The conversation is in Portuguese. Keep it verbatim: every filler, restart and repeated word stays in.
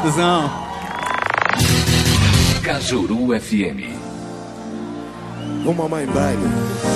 Obrigadozão. Cajuru F M. Vamos mamar em baile.